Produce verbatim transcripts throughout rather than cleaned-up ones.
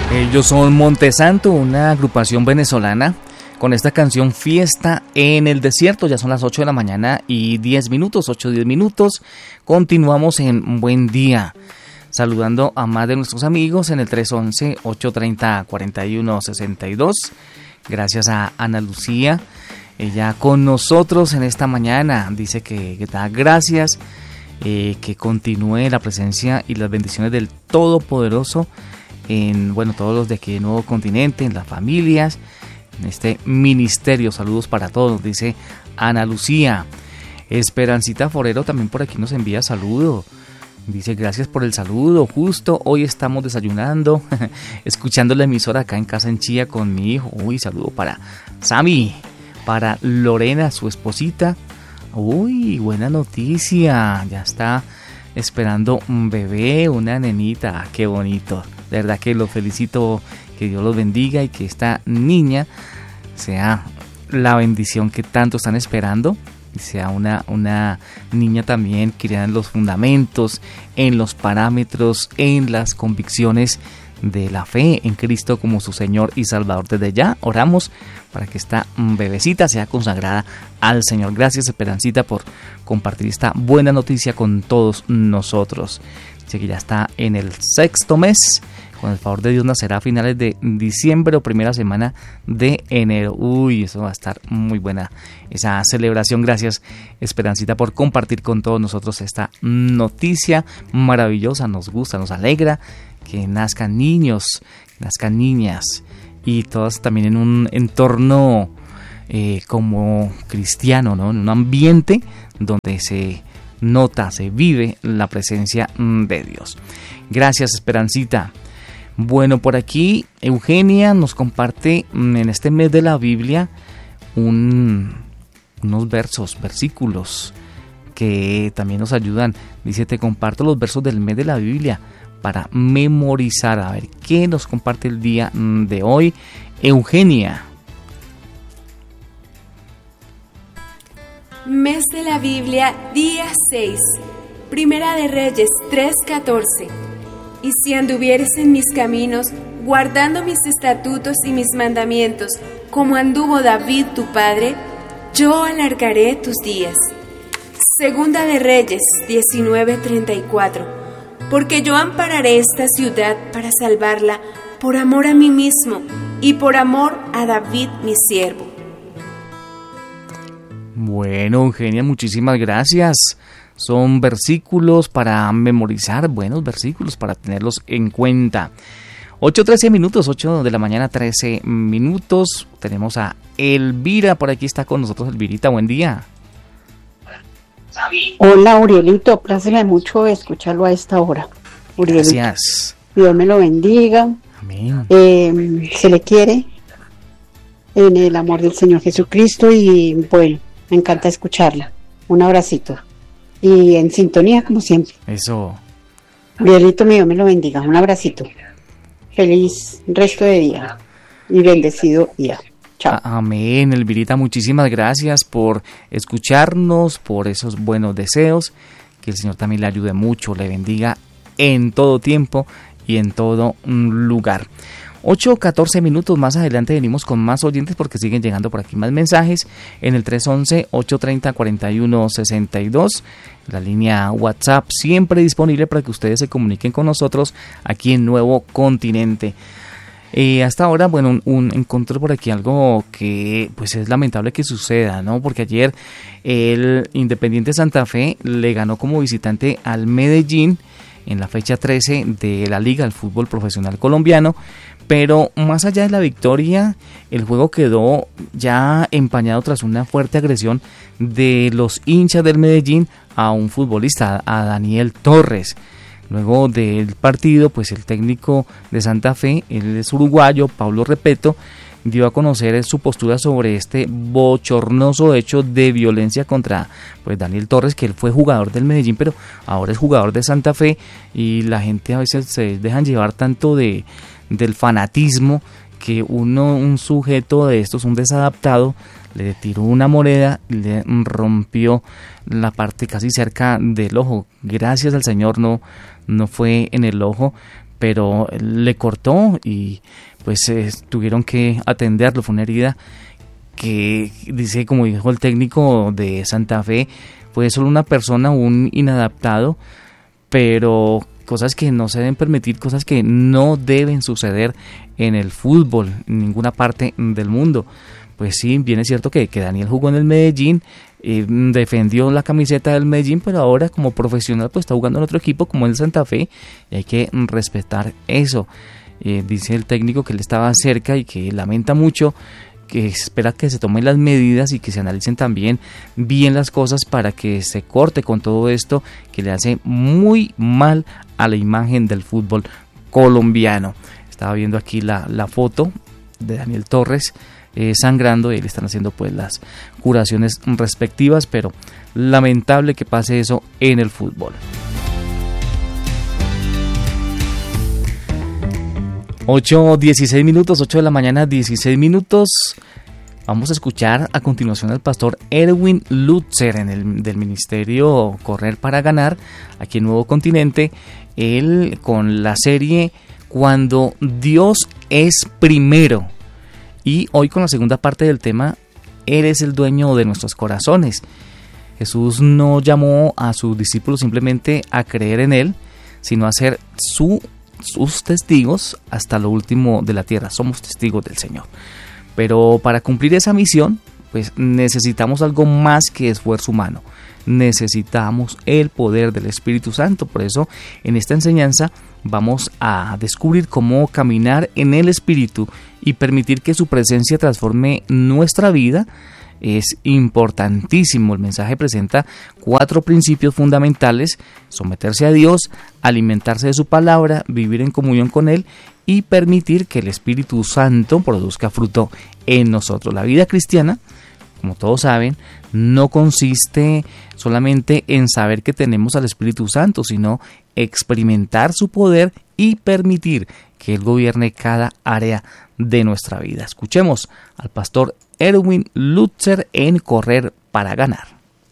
Ellos son Montesanto, una agrupación venezolana, con esta canción Fiesta en el Desierto. Ya son las ocho de la mañana y diez minutos, ocho diez minutos. Continuamos en Buen Día, saludando a más de nuestros amigos en el tres once, ocho treinta, cuarenta y uno sesenta y dos. Gracias a Ana Lucía, ella con nosotros en esta mañana. Dice que, que da gracias, eh, que continúe la presencia y las bendiciones del Todopoderoso en, bueno, todos los de aquí de Nuevo Continente, en las familias, en este ministerio. Saludos para todos, dice Ana Lucía. Esperancita Forero también por aquí nos envía saludo. Dice, gracias por el saludo. Justo hoy estamos desayunando, escuchando la emisora acá en casa en Chía con mi hijo. Uy, saludo para Sami, para Lorena, su esposita. Uy, buena noticia. Ya está esperando un bebé, una nenita. Qué bonito. De verdad que los felicito, que Dios los bendiga y que esta niña sea la bendición que tanto están esperando. Y sea una, una niña también criada en los fundamentos, en los parámetros, en las convicciones de la fe en Cristo como su Señor y Salvador. Desde ya oramos para que esta bebecita sea consagrada al Señor. Gracias, Esperancita, por compartir esta buena noticia con todos nosotros. Dice que ya está en el sexto mes. Con el favor de Dios nacerá a finales de diciembre o primera semana de enero. Uy, eso va a estar muy buena esa celebración. Gracias, Esperancita, por compartir con todos nosotros esta noticia maravillosa. Nos gusta, nos alegra que nazcan niños, que nazcan niñas, y todas también en un entorno eh, como cristiano, ¿no? En un ambiente donde se nota, se vive la presencia de Dios. Gracias, Esperancita. Bueno, por aquí Eugenia nos comparte en este mes de la Biblia un, unos versos, versículos que también nos ayudan. Dice, te comparto los versos del mes de la Biblia para memorizar. A ver, ¿qué nos comparte el día de hoy Eugenia? Mes de la Biblia, día seis, Primera de Reyes tres catorce. Y si anduvieres en mis caminos, guardando mis estatutos y mis mandamientos, como anduvo David tu padre, yo alargaré tus días. Segunda de Reyes diecinueve treinta y cuatro. Porque yo ampararé esta ciudad para salvarla, por amor a mí mismo y por amor a David mi siervo. Bueno, Eugenia, muchísimas gracias. Son versículos para memorizar, buenos versículos para tenerlos en cuenta. ocho trece minutos, ocho de la mañana, trece minutos. Tenemos a Elvira, por aquí está con nosotros. Elvirita, buen día. Hola, Urielito, pláceme mucho escucharlo a esta hora. Urielito. Gracias. Dios me lo bendiga. Amén. Eh, se le quiere en el amor del Señor Jesucristo y bueno, me encanta escucharla. Un abracito. Y en sintonía como siempre. Eso. Urielito mío, me lo bendiga. Un abracito. Feliz resto de día y bendecido día. Chao. Amén, Elvirita, muchísimas gracias por escucharnos, por esos buenos deseos. Que el Señor también le ayude mucho, le bendiga en todo tiempo y en todo lugar. ocho catorce minutos más adelante venimos con más oyentes porque siguen llegando por aquí más mensajes en el tres once, ocho treinta, cuarenta y uno sesenta y dos, la línea WhatsApp siempre disponible para que ustedes se comuniquen con nosotros aquí en Nuevo Continente. Eh, hasta ahora, bueno, un, un, encontré por aquí algo que pues es lamentable que suceda, ¿no? Porque ayer el Independiente Santa Fe le ganó como visitante al Medellín en la fecha trece de la Liga del Fútbol Profesional Colombiano. Pero más allá de la victoria, el juego quedó ya empañado tras una fuerte agresión de los hinchas del Medellín a un futbolista, a Daniel Torres. Luego del partido, pues el técnico de Santa Fe, él es uruguayo, Pablo Repeto, dio a conocer su postura sobre este bochornoso hecho de violencia contra pues Daniel Torres, que él fue jugador del Medellín, pero ahora es jugador de Santa Fe, y la gente a veces se dejan llevar tanto de del fanatismo que uno, un sujeto de estos, un desadaptado, le tiró una moneda y le rompió la parte casi cerca del ojo. Gracias al Señor no, no fue en el ojo, pero le cortó y pues eh, tuvieron que atenderlo. Fue una herida que, dice, como dijo el técnico de Santa Fe, fue solo una persona, un inadaptado, pero cosas que no se deben permitir, cosas que no deben suceder en el fútbol, en ninguna parte del mundo. Pues sí, bien es cierto que, que Daniel jugó en el Medellín, eh, defendió la camiseta del Medellín, pero ahora como profesional pues está jugando en otro equipo como el Santa Fe, y hay que respetar eso. Eh, dice el técnico que él estaba cerca y que lamenta mucho, que espera que se tomen las medidas y que se analicen también bien las cosas para que se corte con todo esto que le hace muy mal a la imagen del fútbol colombiano. Estaba viendo aquí la, la foto de Daniel Torres eh, sangrando, y le están haciendo pues las curaciones respectivas, pero lamentable que pase eso en el fútbol. ocho dieciséis minutos, ocho de la mañana, dieciséis minutos. Vamos a escuchar a continuación al pastor Erwin Lutzer en el, del ministerio Correr para Ganar, aquí en Nuevo Continente. Él con la serie Cuando Dios es Primero. Y hoy con la segunda parte del tema, Eres el dueño de nuestros corazones. Jesús no llamó a sus discípulos simplemente a creer en Él, sino a ser su sus testigos hasta lo último de la tierra. Somos testigos del Señor, pero para cumplir esa misión pues necesitamos algo más que esfuerzo humano. Necesitamos el poder del Espíritu Santo. Por eso en esta enseñanza vamos a descubrir cómo caminar en el Espíritu y permitir que su presencia transforme nuestra vida. Es importantísimo. El mensaje presenta cuatro principios fundamentales: someterse a Dios, alimentarse de su palabra, vivir en comunión con Él y permitir que el Espíritu Santo produzca fruto en nosotros. La vida cristiana, como todos saben, no consiste solamente en saber que tenemos al Espíritu Santo, sino experimentar su poder y permitir que Él gobierne cada área de nuestra vida. Escuchemos al pastor Erwin Lutzer en Correr para Ganar.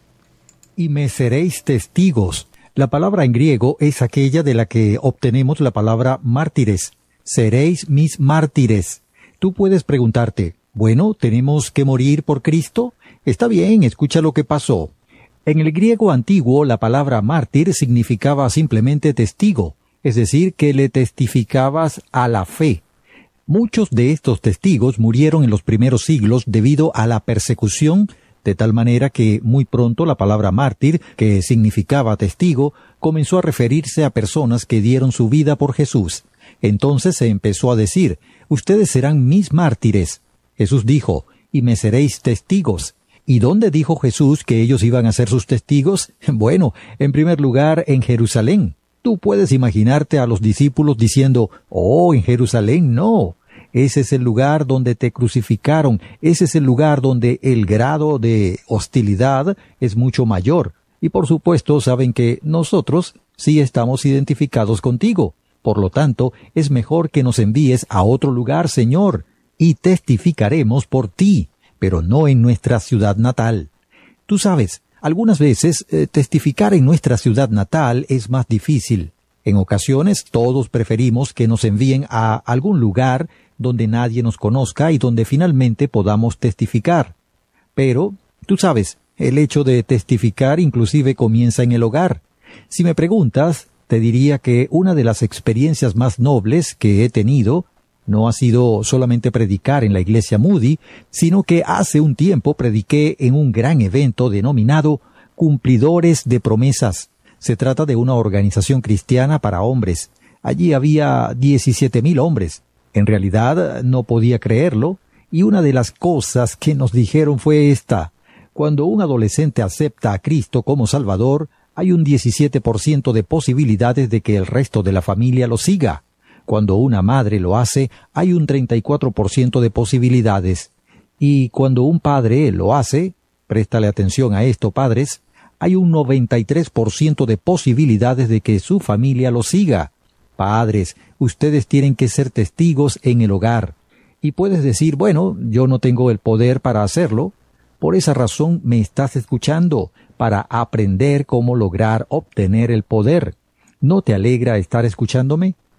Y me seréis testigos. La palabra en griego es aquella de la que obtenemos la palabra mártires. Seréis mis mártires. Tú puedes preguntarte, bueno, ¿tenemos que morir por Cristo? Está bien, escucha lo que pasó. En el griego antiguo, la palabra mártir significaba simplemente testigo, es decir, que le testificabas a la fe. Muchos de estos testigos murieron en los primeros siglos debido a la persecución, de tal manera que muy pronto la palabra mártir, que significaba testigo, comenzó a referirse a personas que dieron su vida por Jesús. Entonces se empezó a decir, ustedes serán mis mártires. Jesús dijo, y me seréis testigos. ¿Y dónde dijo Jesús que ellos iban a ser sus testigos? Bueno, en primer lugar, en Jerusalén. Tú puedes imaginarte a los discípulos diciendo, oh, en Jerusalén no. Ese es el lugar donde te crucificaron, ese es el lugar donde el grado de hostilidad es mucho mayor. Y por supuesto saben que nosotros sí estamos identificados contigo. Por lo tanto, es mejor que nos envíes a otro lugar, Señor, y testificaremos por ti, pero no en nuestra ciudad natal. Tú sabes, algunas veces eh, testificar en nuestra ciudad natal es más difícil. En ocasiones todos preferimos que nos envíen a algún lugar donde nadie nos conozca y donde finalmente podamos testificar. Pero, tú sabes, el hecho de testificar inclusive comienza en el hogar. Si me preguntas, te diría que una de las experiencias más nobles que he tenido no ha sido solamente predicar en la iglesia Moody, sino que hace un tiempo prediqué en un gran evento denominado Cumplidores de Promesas. Se trata de una organización cristiana para hombres. Allí había diecisiete mil hombres. En realidad no podía creerlo, y una de las cosas que nos dijeron fue esta: cuando un adolescente acepta a Cristo como Salvador, hay un diecisiete por ciento de posibilidades de que el resto de la familia lo siga. Cuando una madre lo hace, hay un treinta y cuatro por ciento de posibilidades. Y cuando un padre lo hace, préstale atención a esto, padres, hay un noventa y tres por ciento de posibilidades de que su familia lo siga. Padres, ustedes tienen que ser testigos en el hogar. Y puedes decir, bueno, yo no tengo el poder para hacerlo. Por esa razón me estás escuchando, para aprender cómo lograr obtener el poder. ¿No te alegra estar escuchándome?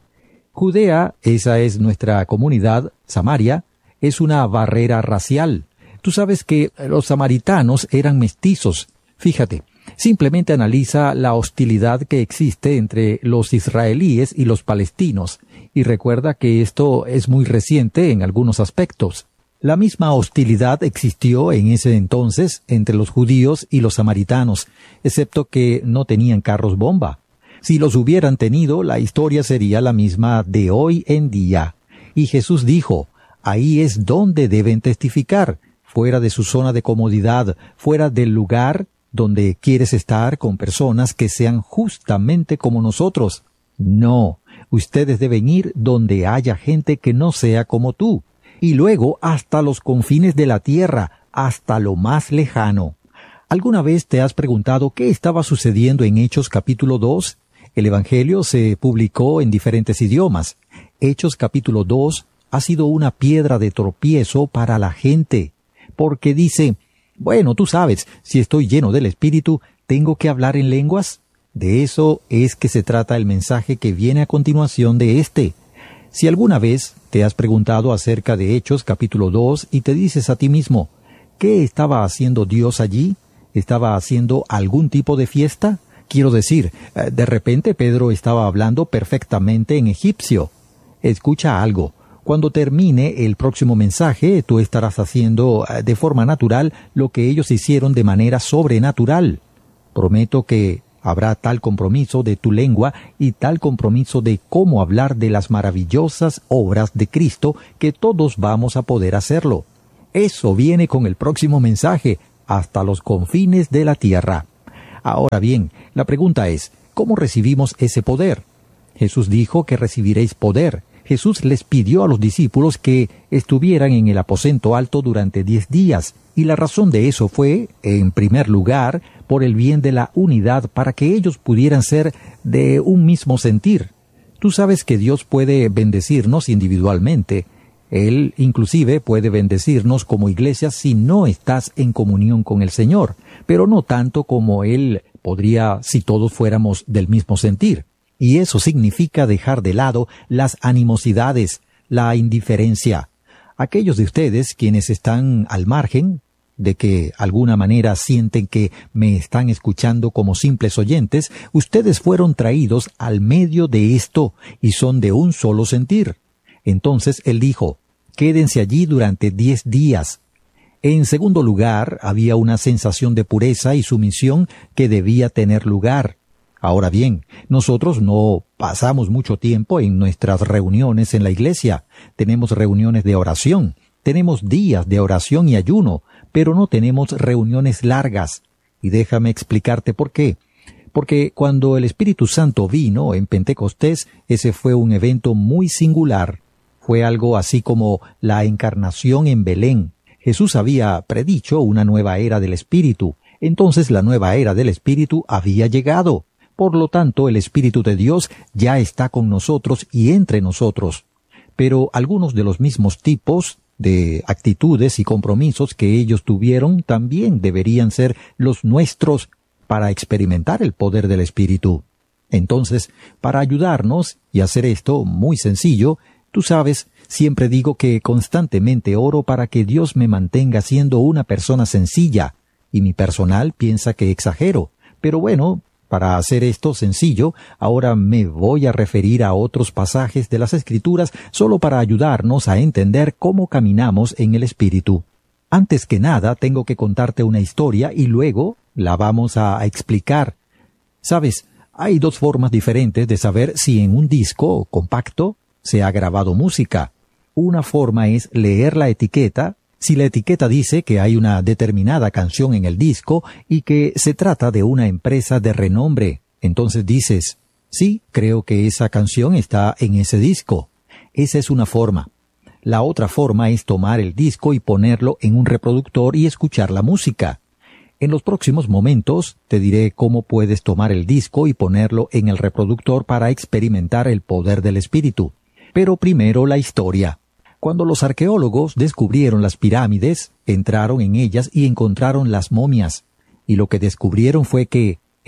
Judea, esa es nuestra comunidad, Samaria, es una barrera racial. Tú sabes que los samaritanos eran mestizos. Fíjate, simplemente analiza la hostilidad que existe entre los israelíes y los palestinos, y recuerda que esto es muy reciente en algunos aspectos. La misma hostilidad existió en ese entonces entre los judíos y los samaritanos, excepto que no tenían carros bomba. Si los hubieran tenido, la historia sería la misma de hoy en día. Y Jesús dijo, ahí es donde deben testificar, fuera de su zona de comodidad, fuera del lugar donde quieres estar con personas que sean justamente como nosotros. No, ustedes deben ir donde haya gente que no sea como tú, y luego hasta los confines de la tierra, hasta lo más lejano. ¿Alguna vez te has preguntado qué estaba sucediendo en Hechos capítulo dos? El Evangelio se publicó en diferentes idiomas. Hechos capítulo dos ha sido una piedra de tropiezo para la gente, porque dice, bueno, tú sabes, si estoy lleno del Espíritu, ¿tengo que hablar en lenguas? De eso es que se trata el mensaje que viene a continuación de este. Si alguna vez te has preguntado acerca de Hechos capítulo dos y te dices a ti mismo, ¿qué estaba haciendo Dios allí? ¿Estaba haciendo algún tipo de fiesta? Quiero decir, de repente Pedro estaba hablando perfectamente en egipcio. Escucha algo. Cuando termine el próximo mensaje, tú estarás haciendo de forma natural lo que ellos hicieron de manera sobrenatural. Prometo que habrá tal compromiso de tu lengua y tal compromiso de cómo hablar de las maravillosas obras de Cristo que todos vamos a poder hacerlo. Eso viene con el próximo mensaje, hasta los confines de la tierra. Ahora bien, la pregunta es, ¿cómo recibimos ese poder? Jesús dijo que recibiréis poder. Jesús les pidió a los discípulos que estuvieran en el aposento alto durante diez días, y la razón de eso fue, en primer lugar, por el bien de la unidad, para que ellos pudieran ser de un mismo sentir. Tú sabes que Dios puede bendecirnos individualmente. Él inclusive puede bendecirnos como iglesia si no estás en comunión con el Señor, pero no tanto como Él podría si todos fuéramos del mismo sentir. Y eso significa dejar de lado las animosidades, la indiferencia. Aquellos de ustedes quienes están al margen, de que alguna manera sienten que me están escuchando como simples oyentes, ustedes fueron traídos al medio de esto y son de un solo sentir. Entonces él dijo, quédense allí durante diez días. En segundo lugar, había una sensación de pureza y sumisión que debía tener lugar. Ahora bien, nosotros no pasamos mucho tiempo en nuestras reuniones en la iglesia. Tenemos reuniones de oración, tenemos días de oración y ayuno, pero no tenemos reuniones largas. Y déjame explicarte por qué. Porque cuando el Espíritu Santo vino en Pentecostés, ese fue un evento muy singular. Fue algo así como la encarnación en Belén. Jesús había predicho una nueva era del Espíritu. Entonces la nueva era del Espíritu había llegado. Por lo tanto, el Espíritu de Dios ya está con nosotros y entre nosotros. Pero algunos de los mismos tipos de actitudes y compromisos que ellos tuvieron también deberían ser los nuestros para experimentar el poder del Espíritu. Entonces, para ayudarnos y hacer esto muy sencillo, tú sabes, siempre digo que constantemente oro para que Dios me mantenga siendo una persona sencilla, y mi personal piensa que exagero. Pero bueno, para hacer esto sencillo, ahora me voy a referir a otros pasajes de las Escrituras solo para ayudarnos a entender cómo caminamos en el Espíritu. Antes que nada, tengo que contarte una historia y luego la vamos a explicar. ¿Sabes? Hay dos formas diferentes de saber si en un disco compacto se ha grabado música. Una forma es leer la etiqueta. Si la etiqueta dice que hay una determinada canción en el disco y que se trata de una empresa de renombre, entonces dices, sí, creo que esa canción está en ese disco. Esa es una forma. La otra forma es tomar el disco y ponerlo en un reproductor y escuchar la música. En los próximos momentos te diré cómo puedes tomar el disco y ponerlo en el reproductor para experimentar el poder del Espíritu. Pero primero la historia. Cuando los arqueólogos descubrieron las pirámides, entraron en ellas y encontraron las momias. Y lo que descubrieron fue que,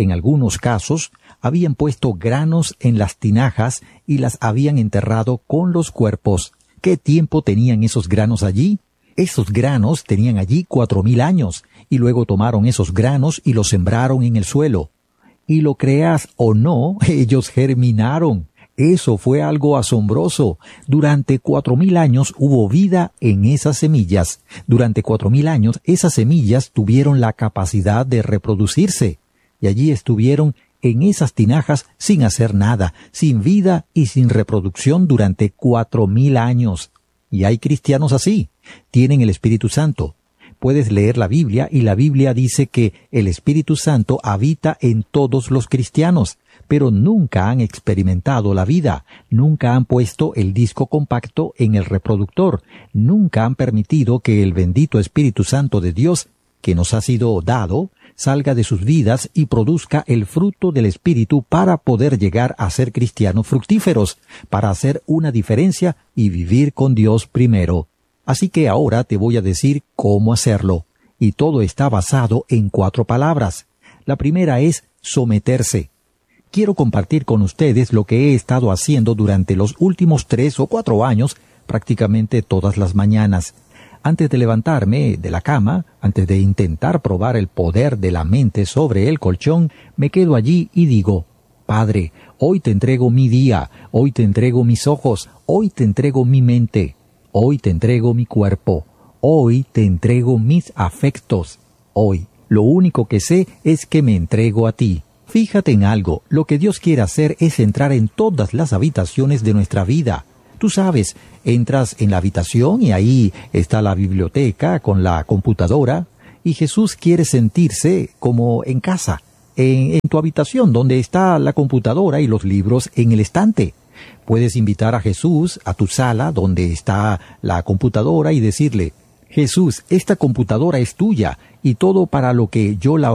En algunos casos, habían puesto granos en las tinajas y las habían enterrado con los cuerpos. ¿Qué tiempo tenían esos granos allí? Esos granos tenían allí cuatro mil años, y luego tomaron esos granos y los sembraron en el suelo. Y lo creas o no, ellos germinaron. Eso fue algo asombroso. Durante cuatro mil años hubo vida en esas semillas. Durante cuatro mil años esas semillas tuvieron la capacidad de reproducirse. Y allí estuvieron en esas tinajas sin hacer nada, sin vida y sin reproducción durante cuatro mil años. Y hay cristianos así. Tienen el Espíritu Santo. Puedes leer la Biblia y la Biblia dice que el Espíritu Santo habita en todos los cristianos, pero nunca han experimentado la vida, nunca han puesto el disco compacto en el reproductor, nunca han permitido que el bendito Espíritu Santo de Dios, que nos ha sido dado, salga de sus vidas y produzca el fruto del Espíritu para poder llegar a ser cristianos fructíferos, para hacer una diferencia y vivir con Dios primero. Así que ahora te voy a decir cómo hacerlo. Y todo está basado en cuatro palabras. La primera es someterse. Quiero compartir con ustedes lo que he estado haciendo durante los últimos tres o cuatro años, prácticamente todas las mañanas. Antes de levantarme de la cama, antes de intentar probar el poder de la mente sobre el colchón, me quedo allí y digo, Padre, hoy te entrego mi día, hoy te entrego mis ojos, hoy te entrego mi mente. Hoy te entrego mi cuerpo. Hoy te entrego mis afectos. Hoy, lo único que sé es que me entrego a ti. Fíjate en algo, lo que Dios quiere hacer es entrar en todas las habitaciones de nuestra vida. Tú sabes, entras en la habitación y ahí está la biblioteca con la computadora, y Jesús quiere sentirse como en casa, en, en tu habitación donde está la computadora y los libros en el estante. Puedes invitar a Jesús a tu sala donde está la computadora y decirle, Jesús, esta computadora es tuya y todo para lo que yo la